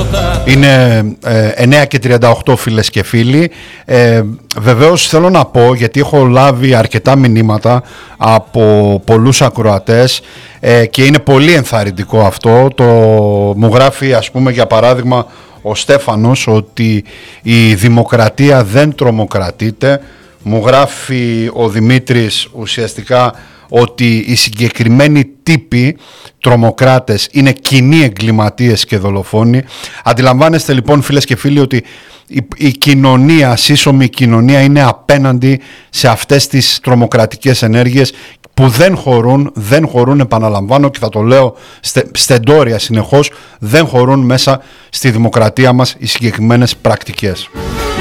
Είναι 9:38 φίλες και φίλοι. Βεβαίως θέλω να πω, γιατί έχω λάβει αρκετά μηνύματα από πολλούς ακροατές και είναι πολύ ενθαρρυντικό αυτό. Μου γράφει, ας πούμε, για παράδειγμα ο Στέφανος, ότι η δημοκρατία δεν τρομοκρατείται. Μου γράφει ο Δημήτρης ουσιαστικά ότι οι συγκεκριμένοι τύποι τρομοκράτες είναι κοινοί εγκληματίες και δολοφόνοι. Αντιλαμβάνεστε λοιπόν, φίλες και φίλοι, ότι η κοινωνία, σύσσωμη κοινωνία, είναι απέναντι σε αυτές τις τρομοκρατικές ενέργειες που δεν χωρούν, επαναλαμβάνω και θα το λέω στεντόρια συνεχώς, δεν χωρούν μέσα στη δημοκρατία μας οι συγκεκριμένες πρακτικές.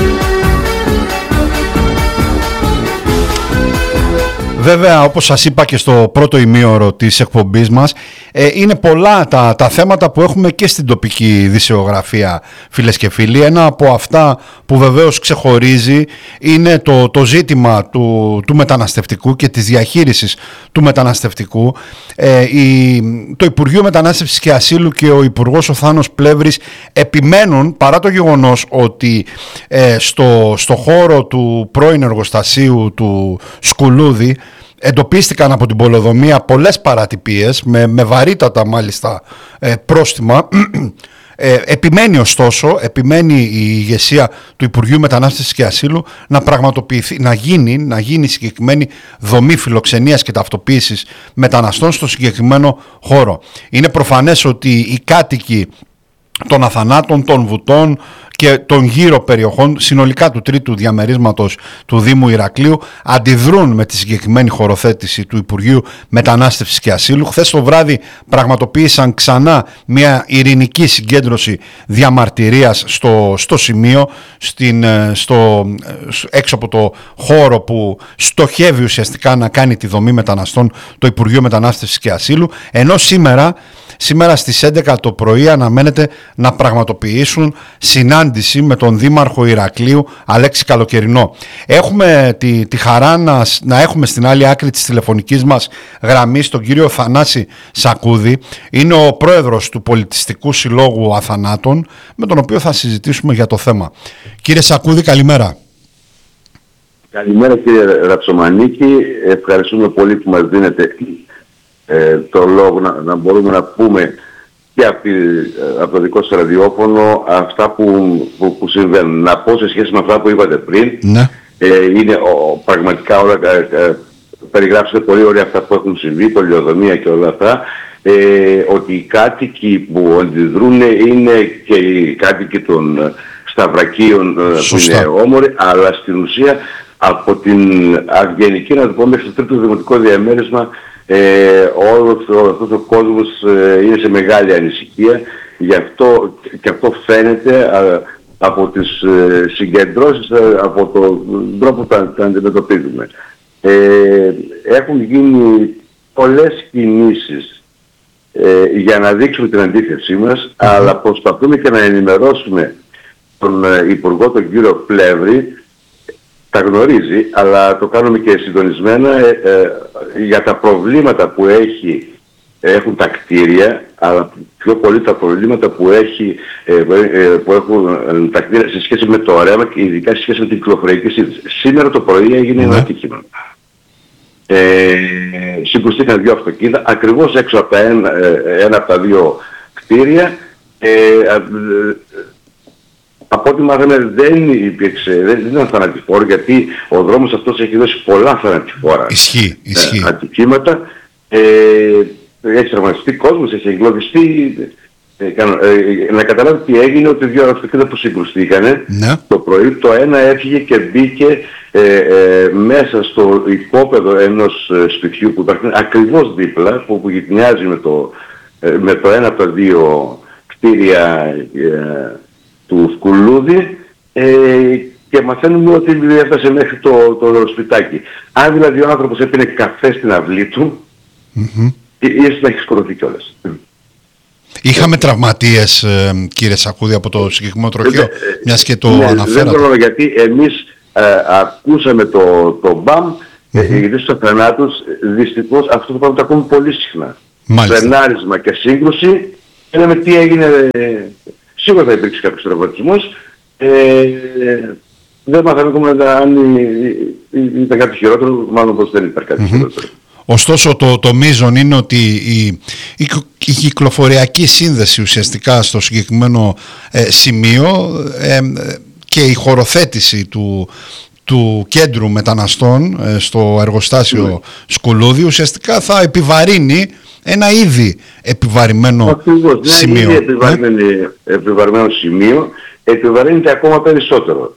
Βέβαια, όπως σας είπα και στο πρώτο ημίωρο της εκπομπής μας, είναι πολλά τα θέματα που έχουμε και στην τοπική ειδησεογραφία, φίλες και φίλοι. Ένα από αυτά που βεβαίως ξεχωρίζει είναι το ζήτημα του μεταναστευτικού και της διαχείρισης του μεταναστευτικού. Το Υπουργείο Μετανάστευσης και Ασύλου και ο Υπουργός ο Θάνος Πλεύρης επιμένουν, παρά το γεγονός ότι στο χώρο του πρώην εργοστασίου του Σκουλούδη εντοπίστηκαν από την πολεοδομία πολλές παρατυπίες με βαρύτατα μάλιστα πρόστιμα. Επιμένει η ηγεσία του Υπουργείου Μετανάστευσης και Ασύλου να πραγματοποιηθεί, να γίνει συγκεκριμένη δομή φιλοξενίας και ταυτοποίησης μεταναστών στο συγκεκριμένο χώρο. Είναι προφανές ότι οι κάτοικοι των Αθανάτων, των Βουτών και των γύρω περιοχών συνολικά του τρίτου διαμερίσματος του Δήμου Ηρακλείου αντιδρούν με τη συγκεκριμένη χωροθέτηση του Υπουργείου Μετανάστευσης και Ασύλου. Χθες το βράδυ πραγματοποίησαν ξανά μια ειρηνική συγκέντρωση διαμαρτυρίας στο σημείο, έξω από το χώρο που στοχεύει ουσιαστικά να κάνει τη δομή μεταναστών το Υπουργείο Μετανάστευσης και Ασύλου, ενώ σήμερα στις 11 το πρωί αναμένεται να πραγματοποιήσουν συνάντηση με τον Δήμαρχο Ηρακλείου Αλέξη Καλοκαιρινό. Έχουμε τη χαρά να έχουμε στην άλλη άκρη της τηλεφωνικής μας γραμμής τον κύριο Θανάση Σακούδη. Είναι ο πρόεδρος του Πολιτιστικού Συλλόγου Αθανάτων, με τον οποίο θα συζητήσουμε για το θέμα. Κύριε Σακούδη, καλημέρα. Καλημέρα κύριε Ραψομανίκη, ευχαριστούμε πολύ που μας δίνετε το λόγο να μπορούμε να πούμε και από το δικό σας ραδιόφωνο αυτά που συμβαίνουν. Να πω σε σχέση με αυτά που είπατε πριν, ναι. Είναι πραγματικά όλα, περιγράψετε πολύ ωραία αυτά που έχουν συμβεί, πολιοδομία και όλα αυτά, ότι οι κάτοικοι που αντιδρούν είναι και οι κάτοικοι των Σταυρακίων που είναι όμοροι, αλλά στην ουσία από την Αυγενική, να το πω, μέχρι στο τρίτο δημοτικό διαμέρισμα, όλος αυτός ο κόσμος είναι σε μεγάλη ανησυχία. Γι' αυτό και αυτό φαίνεται από τις συγκεντρώσεις, από τον τρόπο που τα αντιμετωπίζουμε. Έχουν γίνει πολλές κινήσεις για να δείξουμε την αντίθεσή μας, αλλά προσπαθούμε και να ενημερώσουμε τον Υπουργό, τον κύριο Πλεύρη. Τα γνωρίζει, αλλά το κάνουμε και συντονισμένα για τα προβλήματα που έχουν τα κτίρια, αλλά πιο πολύ τα προβλήματα που έχουν τα κτίρια σε σχέση με το ρεύμα και ειδικά σε σχέση με την κυκλοφοριακή σύνδεση. Σήμερα το πρωί έγινε ένα ατύχημα. Συγκρουστήκαν δύο αυτοκίνητα ακριβώς έξω από ένα από τα δύο κτίρια. Από ό,τι μάθαμε δεν ήταν θανατηφόρο, γιατί ο δρόμος αυτός έχει δώσει πολλά θανατηφόρα ατυχήματα. Έχει τραυματιστεί κόσμος, έχει εγκλωβιστεί. Να καταλάβετε τι έγινε, ότι δύο αυτοκίνητα που συγκρουστήκανε το πρωί, το ένα έφυγε και μπήκε μέσα στο υπόπεδο ενός σπιτιού που υπάρχει ακριβώς δίπλα, που γειτονιάζει με το ένα από τα δύο κτίρια του Σκουλούδη, και μαθαίνουμε ότι έφτασε μέχρι το σπιτάκι. Αν δηλαδή ο άνθρωπος έπινε καφέ στην αυλή του, ίσως να έχει σκοτωθεί κιόλας. Είχαμε τραυματίες, κύριε Σακούδη, από το συγκεκριμένο τροχείο, μιας και το αναφέρατε. Δεν το λέω, γιατί εμείς ακούσαμε το μπαμ, γιατί στους θανάτους δυστυχώς αυτό το πράγμα το ακούμε πολύ συχνά. Φρενάρισμα και σύγκρουση, είδαμε τι έγινε Σίγουρα θα υπήρξε κάποιος τραυματισμός. Δεν μάθαμε ακόμα αν ήταν κάτι χειρότερο, μάλλον πως δεν υπάρχει κάτι χειρότερο. Ωστόσο το μείζον είναι ότι η κυκλοφοριακή σύνδεση ουσιαστικά στο συγκεκριμένο σημείο και η χωροθέτηση του κέντρου μεταναστών στο εργοστάσιο Σκουλούδη ουσιαστικά θα επιβαρύνει ένα ήδη επιβαρημένο σημείο. Επιβαρημένο σημείο, επιβαρύνεται ακόμα περισσότερο.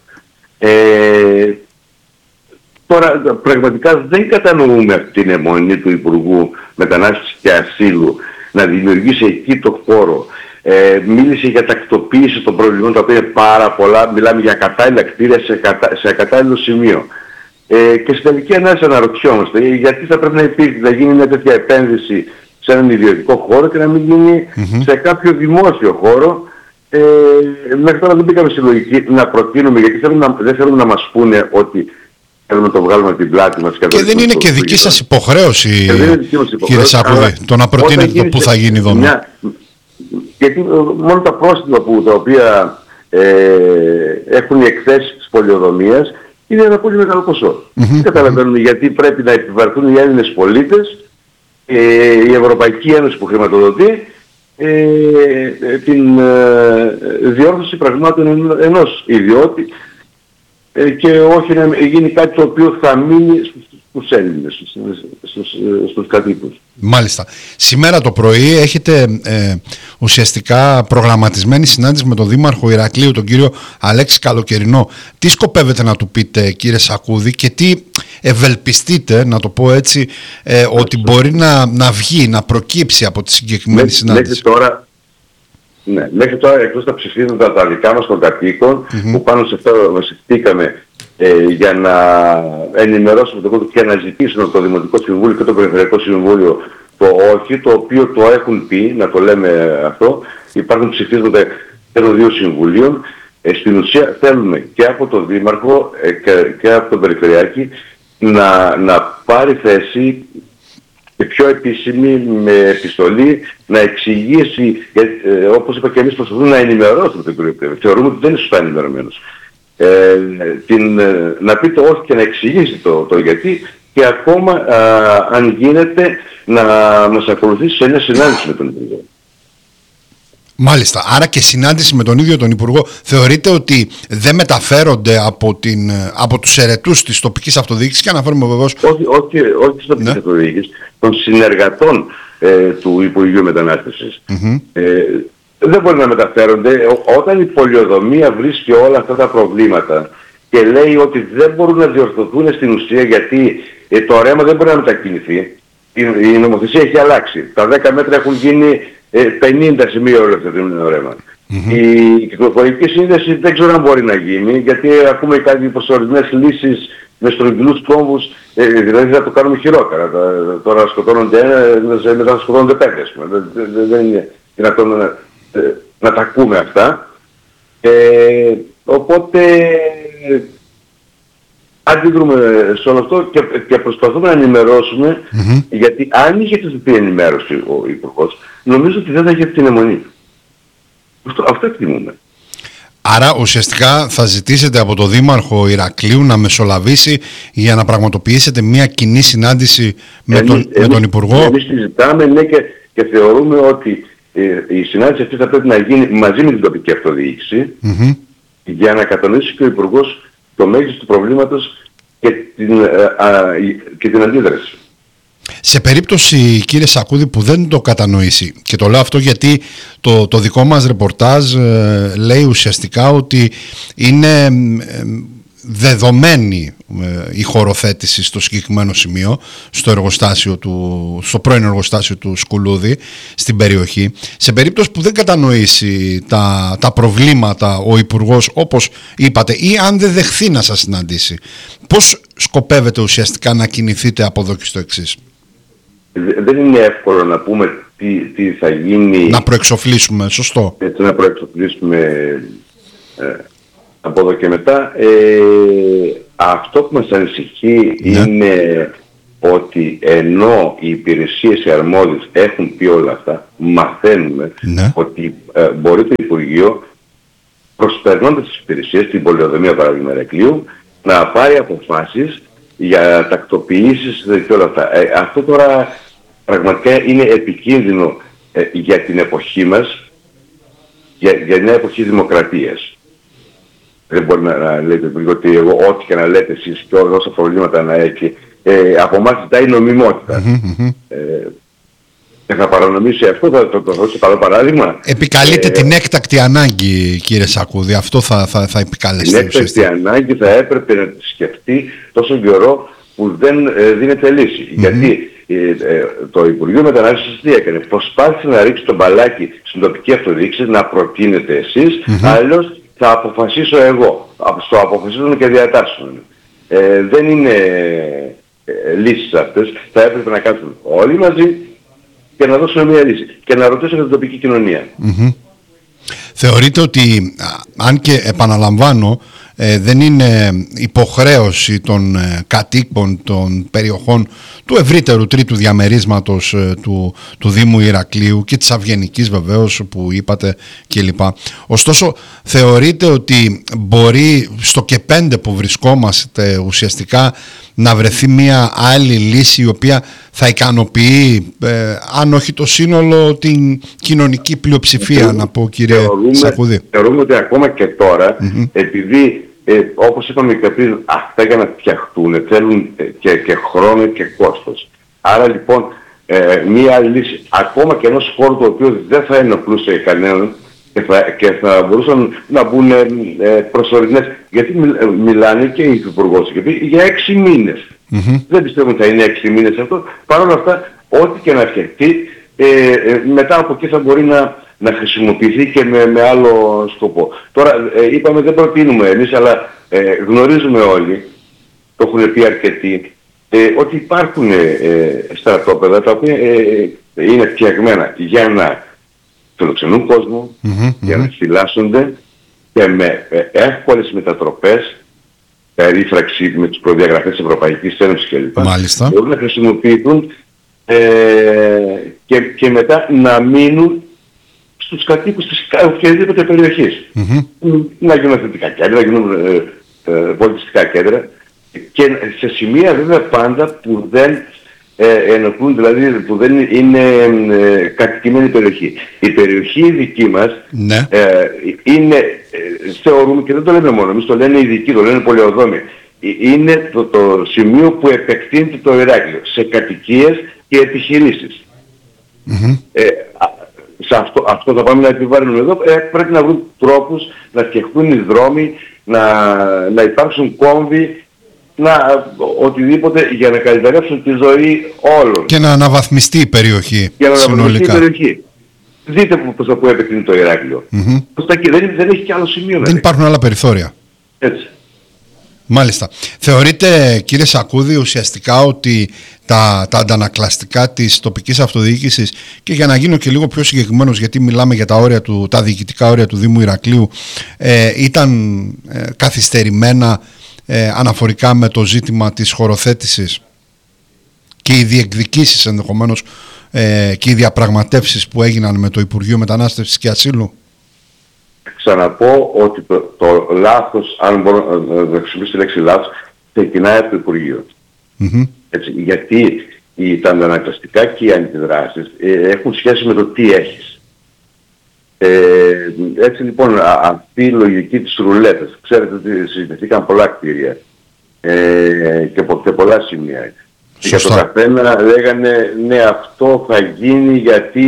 Τώρα πραγματικά δεν κατανοούμε αυτή την αιμονή του Υπουργού Μετανάστευσης και Ασύλου να δημιουργήσει εκεί το χώρο. Μίλησε για τακτοποίηση των προβλημάτων, τα οποία είναι πάρα πολλά. Μιλάμε για κατάλληλα κτίρια σε κατάλληλο σημείο. Και στην τελική ανάλυση αναρωτιόμαστε γιατί θα πρέπει να γίνει μια τέτοια επένδυση σε έναν ιδιωτικό χώρο και να μην γίνει σε κάποιο δημόσιο χώρο. Μέχρι τώρα δεν μπήκαμε στη λογική να προτείνουμε, γιατί δεν θέλουμε να μας πούνε ότι θέλουμε να το βγάλουμε από την πλάτη μας. Και δεν είναι και δική σας υποχρέωση, κύριε Σάκουδη, το να προτείνετε το πού θα γίνει η δομή. Γιατί μόνο τα πρόστιμα τα οποία έχουν οι εκθέσεις της πολιοδομίας είναι ένα πολύ μεγάλο ποσό. Δεν καταλαβαίνουμε γιατί πρέπει να επιβαρθούν οι Έλληνες πολίτες, η Ευρωπαϊκή Ένωση που χρηματοδοτεί, την διόρθωση πραγμάτων ενός ιδιώτη και όχι να γίνει κάτι το οποίο θα μείνει στους Έλληνες, στους κατοίκους. Μάλιστα. Σήμερα το πρωί έχετε ουσιαστικά προγραμματισμένη συνάντηση με τον Δήμαρχο Ηρακλείου, τον κύριο Αλέξη Καλοκαιρινό. Τι σκοπεύετε να του πείτε, κύριε Σακούδη, και τι ευελπιστείτε, να το πω έτσι, ότι μπορεί να βγει, να προκύψει από τη συγκεκριμένη συνάντηση? Μέχρι τώρα εκτός τα ψηφίσματα τα δικά μας των κατοίκων, που πάνω σε αυτό βασιστήκαμε για να ενημερώσουμε τον κόσμο και να ζητήσουμε από το Δημοτικό Συμβούλιο και το Περιφερειακό Συμβούλιο το όχι, το οποίο το έχουν πει, να το λέμε αυτό. Υπάρχουν ψηφίσματα και των δύο συμβουλίων. Στην ουσία θέλουμε και από τον Δήμαρχο και από τον Περιφερειάρχη να πάρει θέση και πιο επίσημη, με επιστολή, να εξηγήσει, όπως είπα και εμείς προσπαθούμε να ενημερώσουμε τον κύριο Πλεύρη. Θεωρούμε ότι δεν είναι σωστά ενημερωμένος. Να πείτε όχι και να εξηγήσει το γιατί, και ακόμα αν γίνεται να μας ακολουθήσει σε μια συνάντηση με τον Υπουργό. Μάλιστα. Άρα και συνάντηση με τον ίδιο τον Υπουργό. Θεωρείτε ότι δεν μεταφέρονται από τους ερετούς της τοπικής αυτοδιοίκησης, και αναφέρουμε βεβαίως... Όχι της τοπικής αυτοδιοίκησης, των συνεργατών του Υπουργείου Μετανάστευσης. Δεν μπορεί να μεταφέρονται. Όταν η πολιοδομία βρίσκει όλα αυτά τα προβλήματα και λέει ότι δεν μπορούν να διορθωθούν στην ουσία γιατί το ρέμα δεν μπορεί να μετακινηθεί, η νομοθεσία έχει αλλάξει. Τα 10 μέτρα έχουν γίνει 50 σημεία όλο αυτό το ρέμα. Η κυκλοφορική σύνδεση δεν ξέρω αν μπορεί να γίνει, γιατί ακούμε κάτι προσωρινές λύσεις με στρογγυλούς κόμβους, δηλαδή θα το κάνουμε χειρότερα. Τώρα σκοτώνονται ένα, μετά σκοτώνονται 5. Δεν είναι δυνατόν να τα ακούμε αυτά. Οπότε αντιδρούμε σε όλο αυτό και προσπαθούμε να ενημερώσουμε, γιατί αν είχε τη ενημέρωση ο Υπουργός, νομίζω ότι δεν θα είχε την αιμονή του. Αυτό εκτιμούμε. Άρα ουσιαστικά θα ζητήσετε από τον Δήμαρχο Ηρακλείου να μεσολαβήσει για να πραγματοποιήσετε μια κοινή συνάντηση με τον Υπουργό? Εμείς τη ζητάμε, ναι, και θεωρούμε ότι η συνάντηση αυτή θα πρέπει να γίνει μαζί με την τοπική αυτοδιοίκηση, για να κατανοήσει και ο Υπουργός το μέγιστο του προβλήματος και την αντίδραση. Σε περίπτωση, κύριε Σακούδη, που δεν το κατανοήσει, και το λέω αυτό γιατί το δικό μας ρεπορτάζ λέει ουσιαστικά ότι είναι δεδομένη η χωροθέτηση στο συγκεκριμένο σημείο, στο πρώην εργοστάσιο του Σκουλούδη, στην περιοχή. Σε περίπτωση που δεν κατανοήσει τα προβλήματα ο Υπουργός, όπως είπατε, ή αν δεν δεχθεί να σας συναντήσει, πώς σκοπεύετε ουσιαστικά να κινηθείτε από εδώ και στο εξής? Δεν είναι εύκολο να πούμε τι θα γίνει. Να προεξοφλήσουμε, σωστό. Έτσι, να προεξοφλήσουμε από εδώ και μετά. Αυτό που μας ανησυχεί είναι ότι ενώ οι υπηρεσίες οι αρμόδιες έχουν πει όλα αυτά, μαθαίνουμε ότι μπορεί το Υπουργείο προσπερνώντας τις υπηρεσίες, την πολεοδομία παράδειγμα Ηρακλείου, να πάρει αποφάσεις για τακτοποιήσεις και όλα αυτά. Αυτό τώρα πραγματικά είναι επικίνδυνο για την εποχή μας, για μια εποχή δημοκρατίας. Δεν μπορεί να λέτε ότι εγώ ό,τι και να λέτε εσείς και όσα προβλήματα να έχει, από εμάς ζητάει νομιμότητα. Θα παρανομήσει αυτό, θα το δώσω καλό παράδειγμα. Επικαλείται την έκτακτη ανάγκη, κύριε Σακούδη, αυτό θα επικαλεστεί. Την έκτακτη ανάγκη θα έπρεπε να τη σκεφτεί τόσο καιρό που δεν δίνεται λύση. Γιατί το Υπουργείο Μετανάστευσης τι έκανε? Προσπάθησε να ρίξει τον μπαλάκι στην τοπική αυτοδιοίκηση, να προτείνετε εσείς, αλλιώς θα αποφασίσω εγώ. Στο αποφασίζουμε και διατάσσουμε. Δεν είναι λύσεις αυτές. Θα έπρεπε να κάτσουν όλοι μαζί και να δώσουμε μια λύση και να ρωτήσουμε την τοπική κοινωνία. Θεωρείτε ότι, αν και επαναλαμβάνω, δεν είναι υποχρέωση των κατοίκων των περιοχών του ευρύτερου τρίτου διαμερίσματος του Δήμου Ηρακλείου και της Αυγενικής βεβαίως που είπατε κλπ. Ωστόσο, θεωρείτε ότι μπορεί στο ΚΕ5 που βρισκόμαστε ουσιαστικά να βρεθεί μια άλλη λύση η οποία θα ικανοποιεί, αν όχι το σύνολο, την κοινωνική πλειοψηφία, να πω, κύριε Σακούδη? Θεωρούμε ότι ακόμα και τώρα, επειδή όπως είπαμε και πριν, αυτά για να φτιαχτούν θέλουν και χρόνο και κόστος. Άρα λοιπόν μία άλλη λύση, ακόμα και ενός χώρου το οποίο δεν θα ενοχλούσε κανέναν και θα μπορούσαν να μπουν προσωρινές, γιατί μιλάνε και οι υπουργός για 6 μήνες. Δεν πιστεύω ότι θα είναι 6 μήνες αυτό. Παρ' όλα αυτά, ό,τι και να φτιαχτεί, μετά από εκεί θα μπορεί να χρησιμοποιηθεί και με άλλο σκοπό. Τώρα είπαμε δεν προτείνουμε εμείς, αλλά γνωρίζουμε όλοι, το έχουν πει αρκετοί, ότι υπάρχουν στρατόπεδα τα οποία είναι φτιαγμένα για να φιλοξενούν κόσμο, για να φυλάσσονται και με εύκολες μετατροπές, περίφραξη με τις προδιαγραφές της Ευρωπαϊκής Ένωσης κλπ. Μπορούν να χρησιμοποιηθούν και μετά να μείνουν στους κατοίκους της οποιαδήποτε περιοχής. Να γίνουν αθλητικά κέντρα, να γίνουν πολιτιστικά κέντρα και σε σημεία βέβαια πάντα που δεν ενοχλούν, δηλαδή που δεν είναι κατοικημένη περιοχή. Η περιοχή δική μας είναι, θεωρούμε, και δεν το λέμε μόνο εμείς, το λένε οι ειδικοί, το λένε πολεοδόμοι, είναι το σημείο που επεκτείνεται το Ηράκλειο σε κατοικίες και επιχειρήσεις. Σε αυτό θα πάμε να επιβάλλουμε εδώ. Πρέπει να βρουν τρόπους να φτιαχτούν οι δρόμοι, να υπάρξουν κόμβοι, οτιδήποτε για να καλυτερεύσουν τη ζωή όλων. Και να αναβαθμιστεί η περιοχή συνολικά. Δείτε προς το που επεκτείνει το Ηράκλειο. Δεν έχει και άλλο σημείο. Δεν υπάρχουν άλλα περιθώρια. Έτσι. Μάλιστα. Θεωρείτε, κύριε Σακούδη, ουσιαστικά ότι τα αντανακλαστικά της τοπικής αυτοδιοίκησης, και για να γίνω και λίγο πιο συγκεκριμένος, γιατί μιλάμε για τα διοικητικά όρια του Δήμου Ηρακλείου, ήταν καθυστερημένα αναφορικά με το ζήτημα της χωροθέτησης και οι διεκδικήσεις ενδεχομένως και οι διαπραγματεύσεις που έγιναν με το Υπουργείο Μετανάστευσης και Ασύλου? Ξαναπώ ότι το λάθος, αν μπορώ να χρησιμοποιήσω τη λέξη λάθος, ξεκινάει από το Υπουργείο. Έτσι, γιατί τα αντανακλαστικά και οι αντιδράσεις έχουν σχέση με το τι έχεις. Έτσι λοιπόν αυτή η λογική της ρουλέτας, ξέρετε ότι συζητηθήκαν πολλά κτίρια και πολλά σημεία. Για το καθένα λέγανε ναι, αυτό θα γίνει γιατί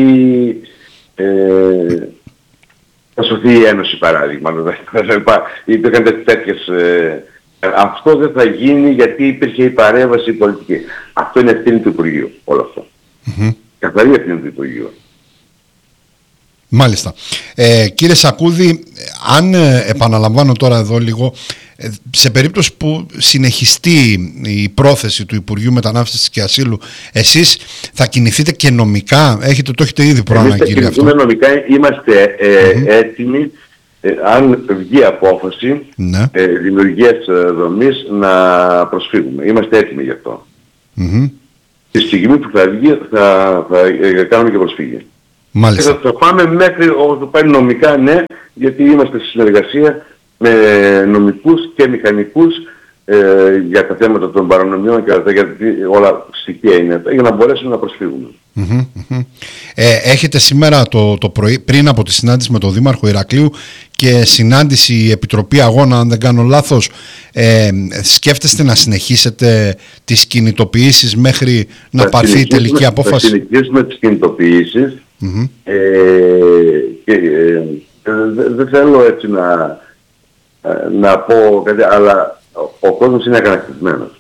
θα σωθεί η Ένωση παράδειγμα. Υπήρχαν τέτοιες... αυτό δεν θα γίνει γιατί υπήρχε η παρέμβαση πολιτική. Αυτό είναι ευθύνη του Υπουργείου όλο αυτό. Καθαρή ευθύνη του Υπουργείου. Μάλιστα. Κύριε Σακούδη, αν επαναλαμβάνω τώρα εδώ λίγο, σε περίπτωση που συνεχιστεί η πρόθεση του Υπουργείου Μετανάστευσης και Ασύλου, εσείς θα κινηθείτε και νομικά? Το έχετε ήδη προαναγγείλει αυτό? Εμείς νομικά είμαστε έτοιμοι, αν βγει απόφαση δημιουργίας δομής, να προσφύγουμε. Είμαστε έτοιμοι γι' αυτό. Τη στιγμή που θα βγει θα κάνουμε και προσφύγη. Μάλιστα. Και θα πάμε μέχρι όσο πάει νομικά, ναι, γιατί είμαστε στη συνεργασία με νομικούς και μηχανικούς για τα θέματα των παρανομιών και αυτά, γιατί όλα στοιχεία είναι για να μπορέσουμε να προσφύγουμε. Έχετε σήμερα το πρωί, πριν από τη συνάντηση με τον Δήμαρχο Ηρακλείου και συνάντηση η Επιτροπή Αγώνα, αν δεν κάνω λάθος, σκέφτεστε να συνεχίσετε τις κινητοποιήσεις μέχρι να πάρθει η τελική απόφαση? Θα συνεχίσουμε τις κινητοποιήσεις και δεν θέλω έτσι να πω κάτι, αλλά ο κόσμος είναι αγανακτισμένος.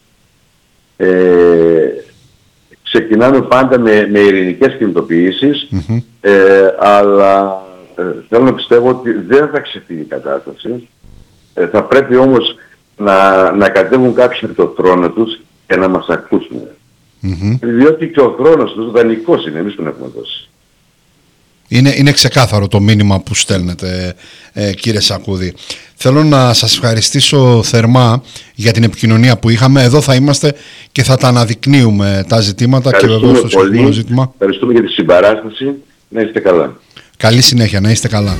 Ξεκινάμε πάντα με ειρηνικές κινητοποιήσεις, αλλά θέλω να πιστεύω ότι δεν θα ξεφύγει η κατάσταση. Θα πρέπει όμως να κατέβουν κάποιοι με το θρόνο τους και να μας ακούσουν. Διότι και ο θρόνος τους δανεικός είναι, εμείς τον έχουμε δώσει. Είναι ξεκάθαρο το μήνυμα που στέλνετε, κύριε Σακούδη. Θέλω να σας ευχαριστήσω θερμά για την επικοινωνία που είχαμε. Εδώ θα είμαστε και θα τα αναδεικνύουμε τα ζητήματα και βεβαίως το συγκεκριμένο ζήτημα. Ευχαριστούμε για τη συμπαράσταση. Να είστε καλά. Καλή συνέχεια, να είστε καλά.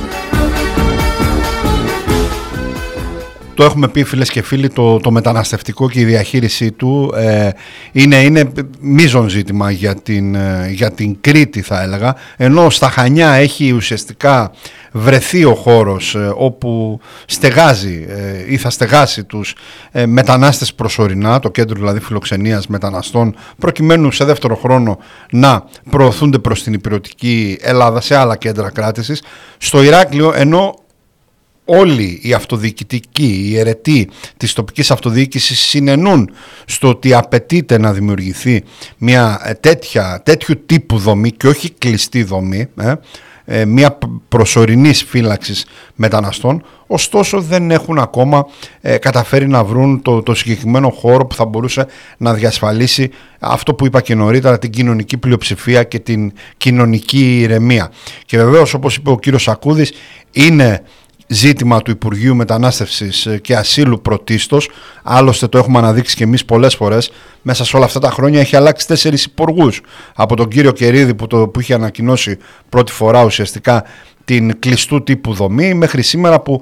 Το έχουμε πει, φίλες και φίλοι, το μεταναστευτικό και η διαχείρισή του είναι μείζον ζήτημα για την Κρήτη, θα έλεγα, ενώ στα Χανιά έχει ουσιαστικά βρεθεί ο χώρος όπου στεγάζει ή θα στεγάσει τους μετανάστες προσωρινά, το κέντρο δηλαδή φιλοξενίας μεταναστών, προκειμένου σε δεύτερο χρόνο να προωθούνται προς την υπηρετική Ελλάδα σε άλλα κέντρα κράτησης. Στο Ηράκλειο, ενώ όλοι οι αυτοδιοικητικοί, οι αιρετοί της τοπικής αυτοδιοίκησης συνενούν στο ότι απαιτείται να δημιουργηθεί μια τέτοιου τύπου δομή και όχι κλειστή δομή, μια προσωρινής φύλαξης μεταναστών, ωστόσο δεν έχουν ακόμα καταφέρει να βρουν το συγκεκριμένο χώρο που θα μπορούσε να διασφαλίσει αυτό που είπα και νωρίτερα, την κοινωνική πλειοψηφία και την κοινωνική ηρεμία. Και βεβαίως, όπως είπε ο κύριος Σακούδης, είναι ζήτημα του Υπουργείου Μετανάστευσης και Ασύλου πρωτίστως. Άλλωστε το έχουμε αναδείξει και εμείς πολλές φορές. Μέσα σε όλα αυτά τα χρόνια έχει αλλάξει 4 υπουργούς. Από τον κύριο Κερίδη που είχε ανακοινώσει πρώτη φορά ουσιαστικά την κλειστού τύπου δομή, μέχρι σήμερα που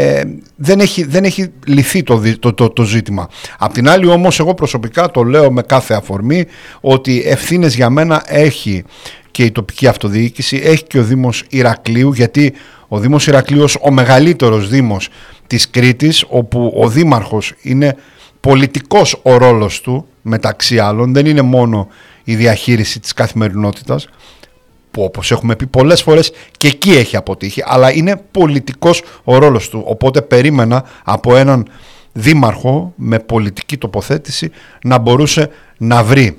δεν έχει λυθεί το ζήτημα. Απ' την άλλη όμως, εγώ προσωπικά το λέω με κάθε αφορμή, ότι ευθύνες για μένα έχει και η τοπική αυτοδιοίκηση, έχει και ο Δήμος Ηρακλείου, γιατί ο Δήμος Ηρακλείου, ο μεγαλύτερος δήμος της Κρήτης, όπου ο δήμαρχος είναι πολιτικός ο ρόλος του, μεταξύ άλλων, δεν είναι μόνο η διαχείριση της καθημερινότητας, που όπως έχουμε πει πολλές φορές και εκεί έχει αποτύχει, αλλά είναι πολιτικός ο ρόλος του. Οπότε περίμενα από έναν δήμαρχο με πολιτική τοποθέτηση να μπορούσε να βρει,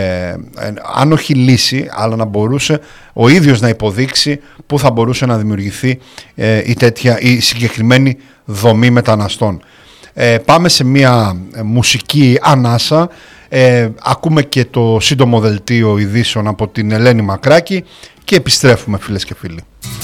αν όχι λύση, αλλά να μπορούσε ο ίδιος να υποδείξει που θα μπορούσε να δημιουργηθεί η συγκεκριμένη δομή μεταναστών. Πάμε σε μια μουσική ανάσα. Ακούμε και το σύντομο δελτίο ειδήσεων από την Ελένη Μακράκη και επιστρέφουμε, φίλες και φίλοι.